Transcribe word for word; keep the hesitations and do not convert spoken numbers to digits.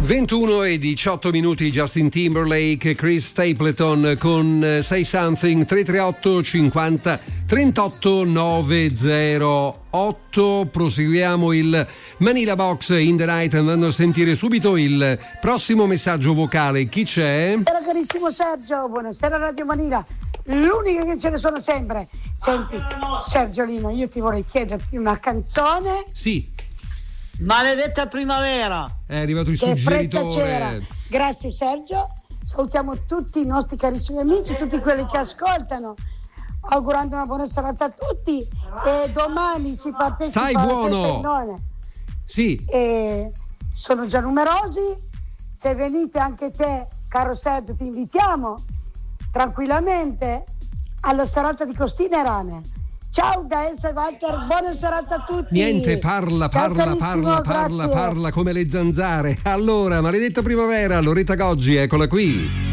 ventuno e diciotto minuti. Justin Timberlake, Chris Stapleton con Say Something. Tre tre otto cinquanta trentotto novecentotto. Proseguiamo il Manila Box in the Night andando a sentire subito il prossimo messaggio vocale. Chi c'è? Buonasera carissimo Sergio, buonasera Radio Manila, l'unica che ce ne sono sempre. Senti Sergiolino, io ti vorrei chiederti una canzone. Sì. Maledetta primavera. È arrivato il Che suggeritore. Grazie Sergio, salutiamo tutti i nostri carissimi amici, tutti quelli che ascoltano, augurando una buona serata a tutti e domani si partecipa. Stai buono. Alla sì. E sono già numerosi, se venite anche te caro Sergio ti invitiamo tranquillamente alla serata di costine e rame. Ciao da Elsa e Walter, buona serata a tutti. Niente, parla, Ciao, parla, parla, parla, parla come le zanzare. Allora, maledetta primavera, Loretta Goggi, eccola qui.